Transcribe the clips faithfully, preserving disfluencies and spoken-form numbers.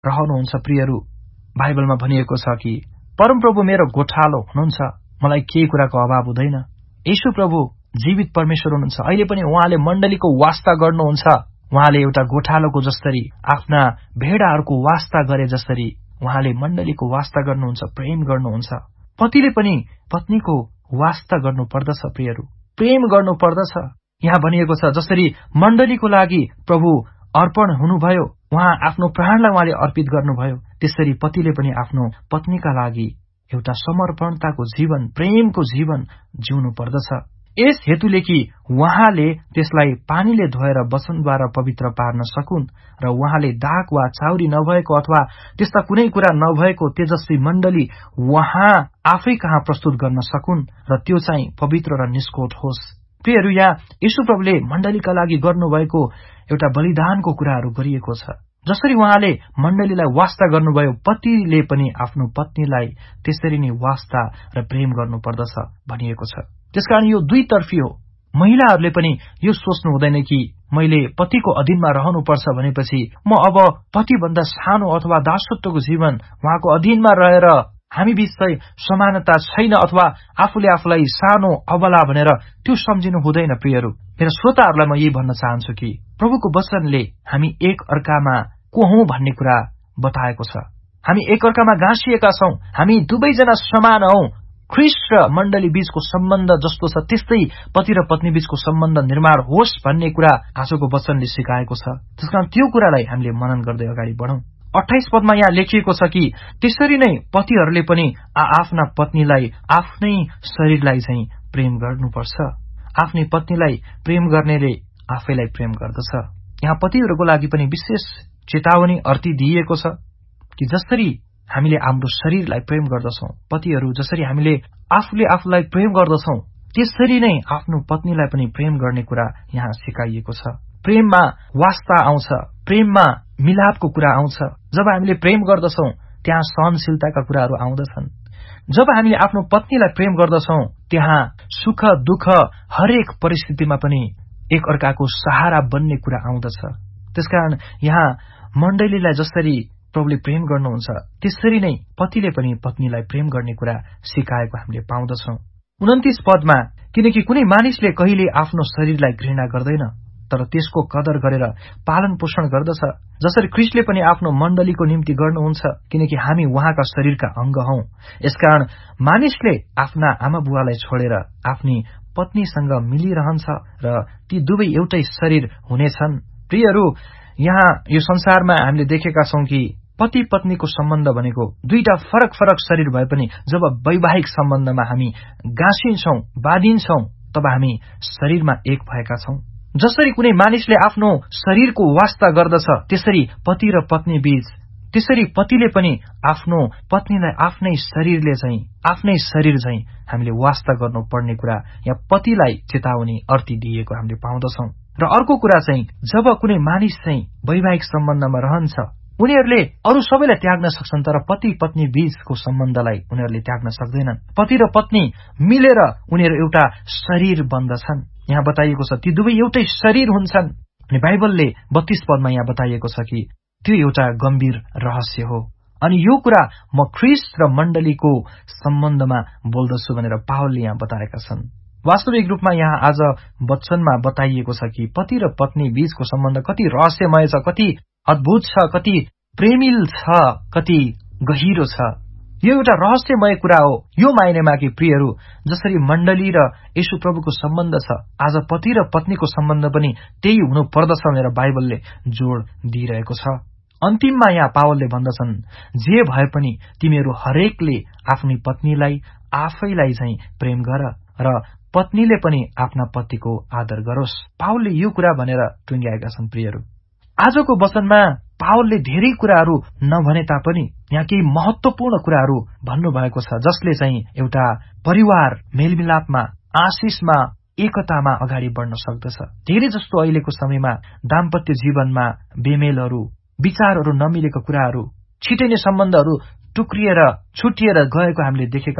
रहनुहुन्छ प्रियहरू। बाइबलमा भनिएको छ कि परमप्रभु मेरो गोठालो हुनुहुन्छ, मलाई केही कुराको अभाव हुँदैन। येशू प्रभु जीवित परमेश्वर हुनुहुन्छ। अहिले पनि उहाँले मण्डलीको वास्ता गर्नुहुन्छ। उहाँले एउटा गोठालोको जसरी आफ्ना भेडाहरूको वास्ता गरे जसरी उहाँले मण्डलीको वास्ता गर्नुहुन्छ, प्रेम गर्नुहुन्छ। पतिले पनि पत्नीको वास्ता गर्नु पर्दछ प्रियहरू, प्रेम गर्नु पर्दछ। यहाँ भनिएको छ जसरी मण्डलीको लागि प्रभु अर्पण हुनुभयो, उहाँ आफ्नो प्राणलाई उहाँले अर्पित गर्नुभयो, त्यसरी पतिले पनि आफ्नो पत्नीका लागि एउटा समर्पणताको जीवन, प्रेमको जीवन जिउनु पर्दछ। यस हेतुले कि उहाँले त्यसलाई पानीले धोएर वचनद्वारा पवित्र पार्न सकुन् र उहाँले दाग वा चाउरी नभएको अथवा त्यस्ता कुनै कुरा नभएको तेजस्वी मण्डली उहाँ आफै कहाँ प्रस्तुत गर्न सकुन् र त्यो चाहिँ पवित्र र निष्कोट होस्। प्रियहरू, यहाँ येशू प्रभुले मण्डलीका लागि गर्नुभएको एउटा बलिदानको कुराहरू गरिएको छ। जसरी उहाँले मण्डलीलाई वास्ता गर्नुभयो, पतिले पनि आफ्नो पत्नीलाई त्यसरी नै वास्ता र प्रेम गर्नुपर्दछ भनिएको छ। त्यसकारण यो दुईतर्फी हो। महिलाहरूले पनि यो सोच्नु हुँदैन कि मैले पतिको अधीनमा रहनुपर्छ भनेपछि म अब पतिभन्दा सानो अथवा दासत्वको जीवन उहाँको अधीनमा रहेर हामी बीच चाहिँ समानता छैन अथवा आफूले आफूलाई सानो अबला भनेर त्यो सम्झिनु हुँदैन। प्रियहरू, मेरा श्रोताहरूलाई म यही भन्न चाहन्छु कि प्रभुको वचनले हामी एक अर्कामा को हौं भन्ने कुरा बताएको छ। हामी एक अर्कामा गाँसिएका छौं, हामी दुवैजना समान हौं। ख्रीष्ट र मण्डली बीचको सम्बन्ध जस्तो छ त्यस्तै पति र पत्नी बीचको सम्बन्ध निर्माण होस् भन्ने कुरा आजको वचनले सिकाएको छ। त्यसकारण त्यो कुरालाई हामीले मनन गर्दै अगाडि बढौं। अट्ठाइस पदमा यहाँ लेखिएको छ कि त्यसरी नै पतिहरूले पनि आफ्ना पत्नीलाई आफ्नै शरीरलाई चाहिँ प्रेम गर्नुपर्छ। आफ्नै पत्नीलाई प्रेम गर्नेले आफैलाई प्रेम गर्दछ। यहाँ पतिहरूको लागि पनि विशेष चेतावनी अर्ती दिइएको छ कि जसरी हामीले हाम्रो शरीरलाई प्रेम गर्दछौं, पतिहरू जसरी हामीले आफूले आफूलाई प्रेम गर्दछौं त्यसरी नै आफ्नो पत्नीलाई पनि प्रेम गर्ने कुरा यहाँ सिकाइएको छ। प्रेममा वास्ता आउँछ, प्रेममा मिलापको कुरा आउँछ। जब हामीले प्रेम गर्दछौं त्यहाँ सहनशीलताका कुराहरू आउँदछन्। जब हामीले आफ्नो पत्नीलाई प्रेम गर्दछौं त्यहाँ सुख दुःख हरेक परिस्थितिमा पनि एक अर्काको सहारा बन्ने कुरा आउँदछ। त्यसकारण यहाँ मण्डलीलाई जसरी प्रभुले प्रेम गर्नुहुन्छ त्यसरी नै पतिले पनि पत्नीलाई प्रेम गर्ने कुरा सिकाएको हामीले पाउँदछौं। उन्तिस पदमा किनकि कुनै मानिसले कहिले आफ्नो शरीरलाई घृणा गर्दैन तर त्यसको कदर गरेर पालन पोषण गर्दछ, जसरी ख्रीष्टले पनि आफ्नो मण्डलीको निम्ति गर्नुहुन्छ, किनकि हामी उहाँका शरीरका अंग हौं। यसकारण मानिसले आफ्ना आमा बुवालाई छोडेर आफ्नी पत्नीसँग मिलिरहन्छ र ती दुवै एउटै शरीर हुनेछन्। प्रियहरू, यहाँ यो संसारमा हामीले देखेका छौं कि पति पत्नीको सम्बन्ध भनेको दुईटा फरक फरक शरीर भए पनि जब वैवाहिक सम्बन्धमा हामी गाँसिन्छौं, बाँधिन्छौं, तब हामी शरीरमा एक भएका छौं। जसरी कुनै मानिसले आफ्नो शरीरको वास्ता गर्दछ त्यसरी पति र पत्नी बीच, त्यसरी पतिले पनि आफ्नो पत्नीलाई आफ्नै शरीरले चाहिँ आफ्नै शरीर चाहिँ हामीले वास्ता गर्नुपर्ने कुरा यहाँ पतिलाई चेतावनी अर्ती दिएको हामीले पाउँदछौं। र अर्को कुरा चाहिँ जब कुनै मानिस चाहिँ वैवाहिक सम्बन्धमा रहन्छ उनीहरूले अरू सबैलाई त्याग्न सक्छन् तर पति पत्नी बीचको सम्बन्धलाई उनीहरूले त्याग्न सक्दैनन्। पति र पत्नी मिलेर उनीहरू एउटा शरीर बन्दछन्। यहाँ बताइएको छ ती दुवै एउटै शरीर हुन्छन्। अनि बाइबलले बत्तीस पदमा यहाँ बताइएको छ कि त्यो एउटा गम्भीर रहस्य हो। अनि यो कुरा म ख्रीष्ट र मण्डलीको सम्बन्धमा बोल्दछु भनेर पावलले यहाँ बताएका छन्। वास्तविक रूपमा यहाँ आज वचनमा बताइएको छ कि पति र पत्नी बीचको सम्बन्ध कति रहस्यमय छ, कति अद्भुत छ, कति प्रेमिल छ, कति गहिरो छ। यो एउटा रहस्यमय कुरा हो। यो मायनेमा कि प्रियहरू, जसरी मण्डली र येशू प्रभुको सम्बन्ध छ, आज पति र पत्नीको सम्बन्ध पनि त्यही हुनु पर्दछ भनेर बाइबलले जोड दिइरहेको छ। अन्तिममा यहाँ पावलले भन्दछन्, जे भए पनि तिमीहरू हरेकले आफ्नी पत्नीलाई आफैलाई चाहिँ प्रेम गर र पत्नीले पनि आफ्ना पतिको आदर गरोस्। पावलले यो कुरा भनेर टुङ्ग्याएका छन्। प्रियहरू, आजको वचनमा पावलले धेरै कुराहरू नभने तापनि यहाँ केही महत्वपूर्ण कुराहरू भन्नुभएको छ जसले चाहिँ एउटा परिवार मेलमिलापमा, आशिषमा, एकतामा अगाडि बढ्न सक्दछ। धेरै जस्तो अहिलेको समयमा दाम्पत्य जीवनमा बेमेलहरू, विचारहरू नमिलेको कुराहरू, छिटै नै सम्बन्धहरू टुक्रिएर छुटिएर गएको हामीले देखेका छौं।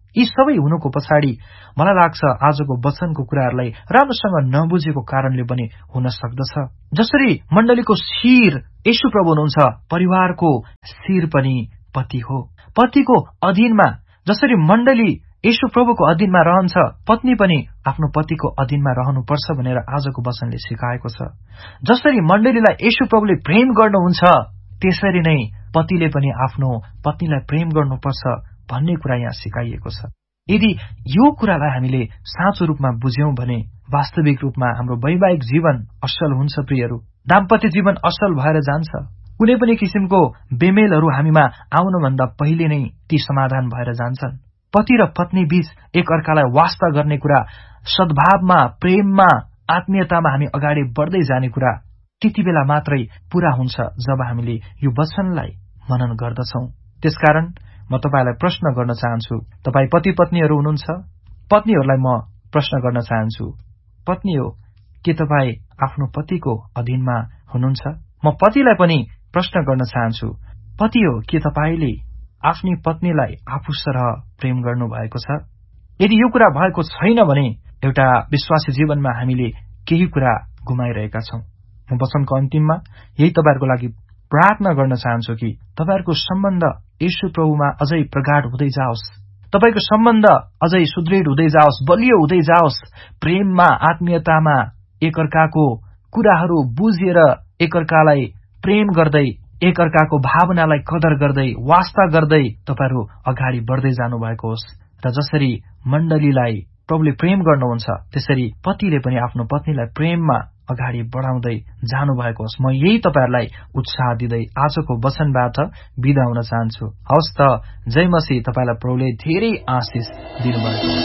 यी सबै हुनुको पछाडि मलाई लाग्छ आजको वचनको कुराहरूलाई राम्रोसँग नबुझेको कारणले पनि हुन सक्दछ। जसरी मण्डलीको शिर येशू प्रभु हुनुहुन्छ, परिवारको शिर पनि पति हो। पतिको अधीनमा जसरी मण्डली येशू प्रभुको अधीनमा रहन्छ, पत्नी पनि आफ्नो पतिको अधीनमा रहनुपर्छ भनेर आजको वचनले सिकाएको छ। जसरी मण्डलीलाई येशू प्रभुले प्रेम गर्नुहुन्छ, त्यसरी नै पतिले पनि आफ्नो पत्नीलाई प्रेम गर्नुपर्छ भन्ने कुरा यहाँ सिकाइएको छ। यदि यो कुरालाई हामीले साँचो रूपमा बुझ्यौं भने वास्तविक रूपमा हाम्रो वैवाहिक जीवन असल हुन्छ। प्रियहरू, दाम्पत्य जीवन असल भएर जान्छ। कुनै पनि किसिमको बेमेलहरू हामीमा आउनुभन्दा पहिले नै ती समाधान भएर जान्छन्। पति र पत्नी बीच एक अर्कालाई वास्ता गर्ने कुरा, सद्भावमा, प्रेममा, आत्मीयतामा हामी अगाडि बढ्दै जाने कुरा त्यति बेला मात्रै पूरा हुन्छ जब हामीले यो वचनलाई मनन गर्दछौं। त्यसकारण म तपाईलाई प्रश्न गर्न चाहन्छु, तपाई पति पत्नीहरू हुनुहुन्छ? पत्नीहरूलाई म प्रश्न गर्न चाहन्छु, पत्नी हो के तपाई आफ्नो पतिको अधीनमा हुनुहुन्छ? म पतिलाई पनि प्रश्न गर्न चाहन्छु, पति हो के तपाईले आफ्नी पत्नीलाई आफू सरह प्रेम गर्नु भएको छ? यदि यो कुरा भएको छैन भने एउटा विश्वासी जीवनमा हामीले केही कुरा गुमाइरहेका छौं। म वचनको अन्तिममा यही तपाईहरुको लागि प्रार्थना गर्न चाहन्छु कि तपाईहरुको सम्बन्ध येशू प्रभुमा अझै प्रगाढ हुँदै जाओस्, तपाईको सम्बन्ध अझै सुदृढ हुँदै जाओस्, बलियो हुँदै जाओस्, प्रेममा, आत्मीयतामा, एकअर्काको कुराहरू बुझेर एकअर्कालाई प्रेम गर्दै, एकअर्काको भावनालाई कदर गर्दै, वास्ता गर्दै तपाईहरु अगाडि बढ्दै जानु भएको होस्। र जसरी मण्डलीलाई प्रभुले प्रेम गर्नुहुन्छ त्यसरी पतिले पनि आफ्नो पत्नीलाई प्रेममा अगाडि बढाउँदै जानु भएको होस्। म यही तपाईहरुलाई उत्साह दिँदै आजको वचनबाट बिदा हुन चाहन्छु। हवस् त, जय मसीह। तपाईलाई प्रभुले धेरै आशिष दिनुभएको होस्।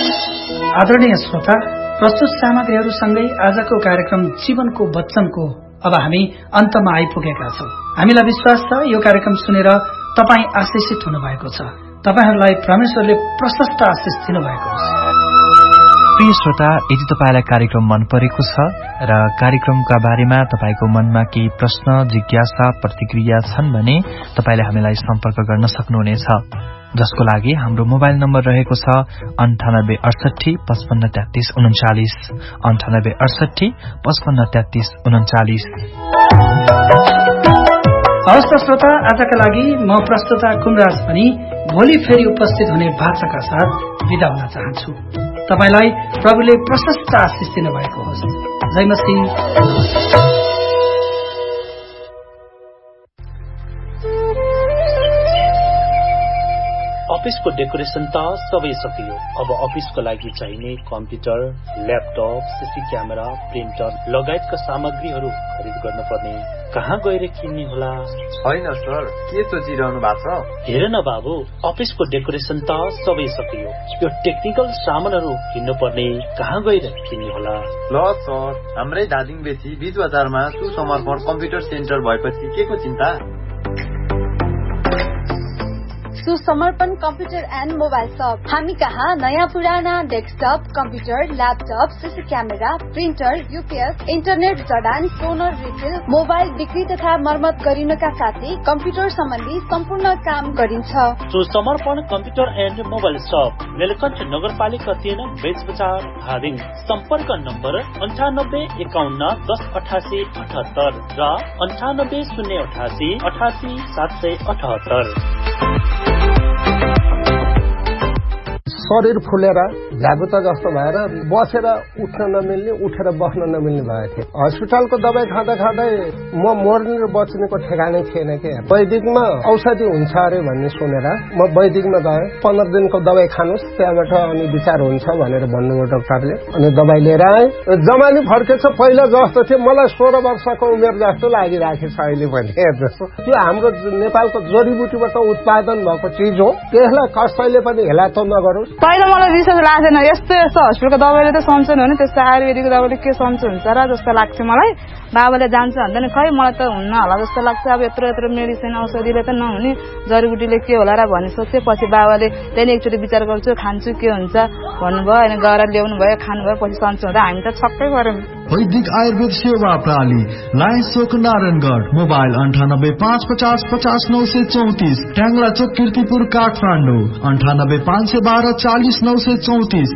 आदरणीय श्रोता, प्रस्तुत सामग्रीहरूसँगै आजको कार्यक्रम जीवनको वचनको अब हामी अन्तमा आइपुगेका छौं। हामीलाई विश्वास छ यो कार्यक्रम सुनेर तपाई आशिषित हुनुभएको छ। तपाईहरुलाई परमेश्वरले प्रशस्त आशिष दिनुभएको छ। प्रिय श्रोता, यदि तपाईलाई कार्यक्रम मन परेको छ र कार्यक्रमका बारेमा तपाईको मनमा केही प्रश्न, जिज्ञासा, प्रतिक्रिया छन् भने तपाईले हामीलाई सम्पर्क गर्न सक्नुहुनेछ, जसको लागि हाम्रो मोबाइल नम्बर रहेको छ अन्ठानब्बे अडसठी पचपन्न तेत्तीस उन्चालिस अन्ठानब्बे अडसठी पचपन्न तेत्तीस उन्चालिस। हवस् त श्रोता, आजका लागि म प्रस्तुता कुमराज पनि भोलि फेरि उपस्थित हुने वाचाका साथ बिदा हुन चाहन्छु। तपाईलाई प्रभुले प्रशस्त आशिष दिनुभएको होस्। जय मसीह। अफिसको डेकोरेसन त सबै सकियो। अब अफिसको लागि चाहिने computer, laptop, CC camera, printer लगायतका सामग्रीहरू खरिद गर्नुपर्ने कहाँ गएर किन्ने होला? होइन सर, के सोचिरहनु भएको छ? हेर न बाबु, अफिसको डेकोरेसन त सबै सकियो। यो टेक्निकल सामानहरू किन्नुपर्ने कहाँ गएर किन्ने होला? ल सर, हाम्रै धादिङ बेसी बीच बजारमा सुसमर्पण कम्प्युटर सेन्टर भएपछि के को चिन्ता? सुसमर्पण कम्प्युटर एन्ड मोबाइल शप। हामी कहाँ नयाँ पुराना desktop, computer, laptop, CC camera, printer, UPS, internet जडान, टोनर रिफिल, मोबाइल बिक्री तथा मर्मत गरिनका साथै कम्प्युटर सम्बन्धी सम्पूर्ण काम गरिन्छ। सुसमर्पण कम्प्युटर एन्ड मोबाइल शप, नीलकण्ठ नगरपालिका तीन, बेच बजार, धादिङ। सम्पर्क नम्बर अन्ठानब्बे एकाउन्न दस अठासी अठहत्तर र अन्ठानब्बे शून्य अठासी अठासी सात सय अठहत्तर। शरीर फुलेर झाबुता जस्तो भएर बसेर उठ्न नमिल्ने, उठेर बस्न नमिल्ने भएको थियो। हस्पिटलको दबाई खाँदा खाँदै म मर्ने र बच्नेको ठेगानै थिएन के। वैदिकमा औषधि हुन्छ अरे भन्ने सुनेर म वैदिकमा गएँ। पन्ध्र दिनको दबाई खानुहोस्, त्यहाँबाट अनि विचार हुन्छ भनेर भन्नुभयो डाक्टरले। अनि दबाई लिएर आएँ। जमानी फर्केछ, पहिला जस्तो थियो मलाई सोह्र वर्षको उमेर जस्तो लागिराखेछ अहिले पनि। हेर्नुहोस्, त्यो हाम्रो नेपालको जडीबुटीबाट उत्पादन भएको चिज हो, त्यसलाई कसैले पनि हेलातो नगरोस्। पहिला मलाई विश्वास लाग्थेन, यस्तो यस्तो हस्पिटलको दबाईले त सन्चो हुने, त्यस्तो आयुर्वेदिकको दबाईले के सन्चो हुन्छ र जस्तो लाग्थ्यो मलाई। बाबाले जान्छ भन्दा नि खै मलाई त हुन्न होला जस्तो लाग्छ। अब यत्रो यत्रो मेडिसिन औषधिले त नहुने, जडीबुटीले के होला र भन्ने सोचे। पछि बाबाले त्यहाँदेखि एकचोटि विचार गर्छु, खान्छु के हुन्छ भन्नुभयो। अनि गएर ल्याउनु भयो, खानुभयो, पछि सन्चो हुँदा हामी त छक्कै गऱ्यौँ। वैदिक आयुर्वेद सेवा प्रणाली लायन्स चोक नारायणगढ़ मोबाइल अंठानब्बे पाँच पचास पचास नौ सय चौतीस ट्याङ्ला चोक कीर्तिपुर काठमाडौँ अंठानब्बे पाँच सय बाह्र चालिस नौ सय चौतीस।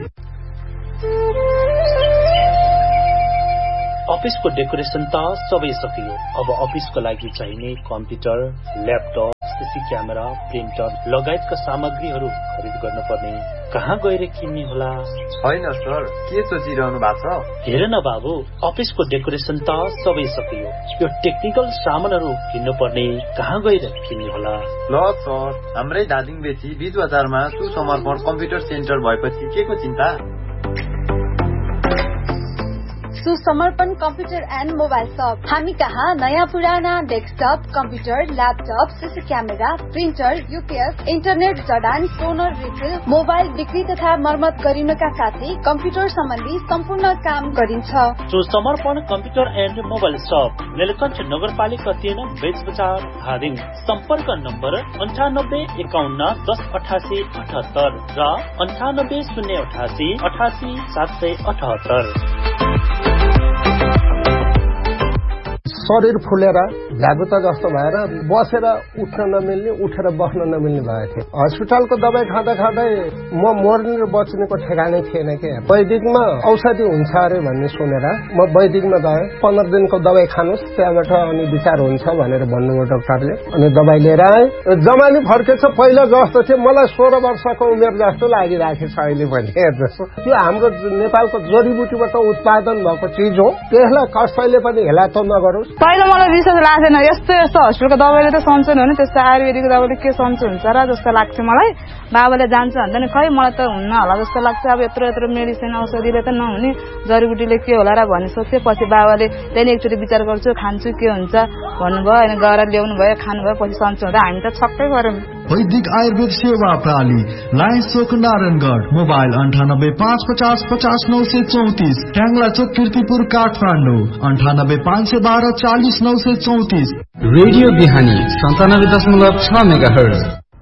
अफिसको डेकोरेसन त सबै सकियो। अब अफिसको लागि चाहिने computer, laptop, CC camera, printer लगायतका सामग्रीहरू खरिद गर्न पर्ने। कहाँ गएर किन्ने होला? छैन सर, के सोचिरहनु भएको छ? हेर न बाबु, अफिसको डेकोरेसन त सबै सकियो। यो टेक्निकल सामानहरू किन्नु पर्ने। कहाँ गएर किन्ने होला? ल सर, हाम्रै धादिङ बेसी बीच बजारमा सुसमर्पण कम्प्युटर सेन्टर भएपछि के को चिन्ता? सुसमर्पण कम्प्युटर एन्ड मोबाइल शप। हामी कहाँ नयाँ पुराना desktop, computer, laptop, CC camera, printer, UPS, internet जडान, टोनर रिफिल, मोबाइल बिक्री तथा मर्मत गरिनका साथै कम्प्युटर सम्बन्धी सम्पूर्ण काम गरिन्छ। सुसमर्पण कम्प्युटर एन्ड मोबाइल शप, नीलकण्ठ नगरपालिका तीन, बेच बजार, धादिङ। सम्पर्क नम्बर अन्ठानब्बे एकाउन्न दस अठासी अठहत्तर र अन्ठानब्बे शून्य अठासी अठासी सात सय अठहत्तर। शरीर फुलेर भ्यागुता जस्तो भएर बसेर उठ्न नमिल्ने, उठेर बस्न नमिल्ने भएको थियो। हस्पिटलको दबाई खाँदा खाँदै म मर्ने र बच्नेको ठेगानै थिएन के। वैदिकमा औषधि हुन्छ अरे भन्ने सुनेर म वैदिकमा गएँ। पन्ध्र दिनको दबाई खानुहोस्, त्यहाँबाट अनि विचार हुन्छ भनेर भन्नुभयो डाक्टरले। अनि दबाई लिएर आएँ। जमानी फर्केछ, पहिला जस्तो थियो मलाई सोह्र वर्षको उमेर जस्तो लागिरहेको छ अहिले पनि। जस्तो त्यो हाम्रो नेपालको जडीबुटीबाट उत्पादन भएको चिज हो, त्यसलाई कसैले पनि हेला त नगरोस्। पहिला मलाई विश्वास लाग्थेन, यस्तो यस्तो हस्पिटलको दबाईले त सन्चो हुने, त्यस्तो आयुर्वेदिकको दबाईले के सन्चो हुन्छ र जस्तो लाग्थ्यो मलाई। बाबाले जान्छ भन्दा नि खै मलाई त हुन्न होला जस्तो लाग्छ। अब यत्रो यत्रो मेडिसिन औषधिले त नहुने, जडीबुटीले के होला र भन्ने सोच्थेँ। पछि बाबाले त्यहाँदेखि एकचोटि विचार गर्छु, खान्छु के हुन्छ भन्नुभयो। अनि गएर ल्याउनु भयो, खानुभयो, पछि सन्चो हुँदा हामी त छक्कै गऱ्यौँ। वैदिक आयुर्वेद सेवा प्रणाली लायन्स चोक नारायणगढ़ मोबाइल अंठानब्बे पाँच पचास पचास नौ सय चौतीस ट्याङ्ला चोक कीर्तिपुर काठमाडौँ अंठानब्बे पाँच सय बाह्र चालिस नौ सय चौतीस। रेडियो बिहानी सन्तानब्बे दशमलव छ मेगा हर्ज।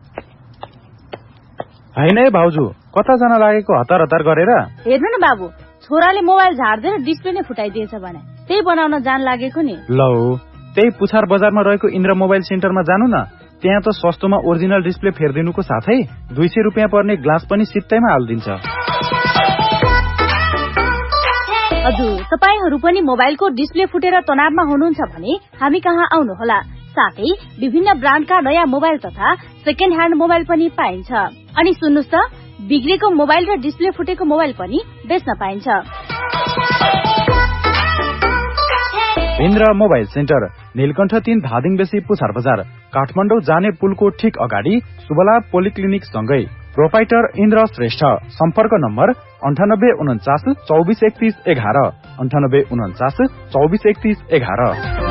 होइन है भाउजू, कता जान लागेको हतार हतार गरेर? हेर्नु न बाबु, छोराले मोबाइल झार्दैन डिस्प्ले नै फुटाइदिएछ भने त्यही बनाउन जान लागेको नि। लौ, त्यही पुछार बजारमा रहेको इन्द्र मोबाइल सेन्टरमा जानु न। त्यहाँ त सस्तोमा ओरिजिनल डिस्प्ले फेरिदिनुको साथै दुई सय रुपियाँ पर्ने ग्लास पनि सित्तैमा हालिदिन्छ। हजुर, तपाईहरू पनि मोबाइलको डिस्प्ले फुटेर तनावमा हुनुहुन्छ भने हामी कहाँ आउनुहोला। साथै विभिन्न ब्रान्डका नयाँ मोबाइल तथा सेकेन्ड ह्यान्ड मोबाइल पनि पाइन्छ। अनि सुन्नुहोस् त, बिग्रेको मोबाइल र डिस्प्ले फुटेको मोबाइल पनि बेच्न पाइन्छ। इन्द्र मोबाइल सेन्टर, नीलकण्ठ तीन, धादिङ बेसी, पुछार बजार, काठमाडौँ जाने पुलको ठिक अगाडि सुबला पोलिक्लिनिक सँगै। प्रोपाइटर इन्द्र श्रेष्ठ। सम्पर्क नम्बर अन्ठानब्बे उन्चास चौबिस एकतीस एघार अन्ठानब्बे उन्चास चौबिस एकतीस एघार।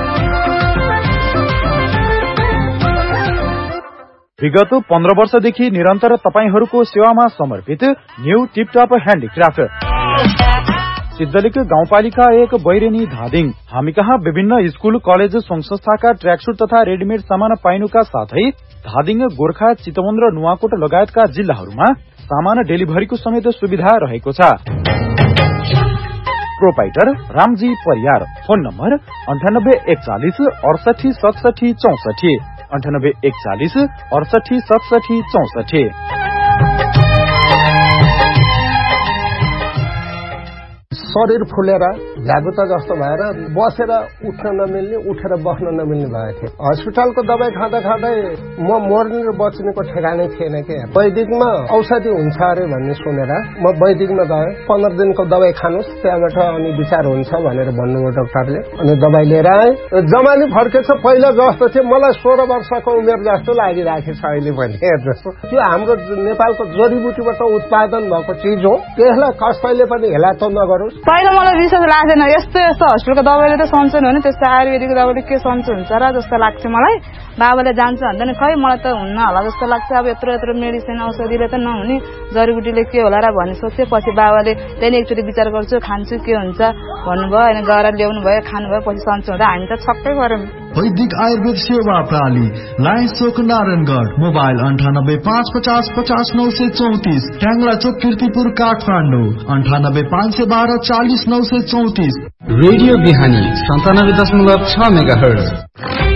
विगत पन्ध्र वर्षदेखि निरन्तर तपाईहरूको सेवामा समर्पित न्यू टिपटप ह्यान्डिक्राफ्ट, सिद्धलिक गाउँपालिका एक, बैरेनी, धादिङ। हामी कहाँ विभिन्न स्कूल, कलेज, संघ संस्थाका ट्र्याकसुट तथा रेडिमेड सामान पाइनुका साथै धादिङ, गोर्खा, चितवन र नुवाकोट लगायतका जिल्लाहरूमा सामान डेलिभरीको समेत सुविधा रहेको छ। Proprietor Ramji Pariyar. Phone number अन्ठानब्बे एकचालिस अडसठी सतसठी चौसठी अन्ठानब्बे एकचालिस अडसठी सतसठी चौसठी। शरीर फुलेर भ्यागुता जस्तो भएर बसेर उठ्न नमिल्ने, उठेर बस्न नमिल्ने भएको थियो। हस्पिटलको दबाई खाँदा खाँदै म मर्ने र बच्नेको ठेगानै थिएन के। वैदिकमा औषधि हुन्छ अरे भन्ने सुनेर म वैदिकमा गएँ। पन्ध्र दिनको दबाई खानुहोस्, त्यहाँबाट अनि विचार हुन्छ भनेर भन्नुभयो डाक्टरले। अनि दबाई लिएर आएँ। जमानी फर्केछ, पहिला जस्तो थियो मलाई सोह्र वर्षको उमेर जस्तो लागिरहेको छ अहिले पनि। जस्तो त्यो हाम्रो नेपालको जडीबुटीबाट उत्पादन भएको चिज हो, त्यसलाई कसैले पनि हेला त नगरोस्। पहिला मलाई विश्वास लाग्थेन, यस्तो यस्तो हस्पिटलको दबाईले त सन्चो हुने, त्यस्तो आयुर्वेदिकको दबाईले के सन्चो हुन्छ र जस्तो लाग्थ्यो मलाई। बाबाले जान्छ भन्दा नि खै मलाई त हुन्न होला जस्तो लाग्छ। अब यत्रो यत्रो मेडिसिन औषधिले त नहुने, जडीबुटीले के होला र भन्ने सोच्थेँ। पछि बाबाले त्यहाँदेखि एकचोटि विचार गर्छु, खान्छु के हुन्छ भन्नुभयो। अनि गएर ल्याउनु भयो, खानुभयो, पछि सन्चो हुँदा हामी त छक्कै गऱ्यौँ। वैदिक आयुर्वेद सेवा प्रणाली लायन्स चोक नारायणगढ़ मोबाइल अंठानब्बे पाँच पचास पचास नौ सय चौतीस ट्याङ्ला चोक कीर्तिपुर काठमाडौँ अंठानब्बे पाँच सय बाह्र चालिस नौ सय चौतीस। रेडियो बिहानी सन्तानब्बे दशमलव छ मेगा हर्ज।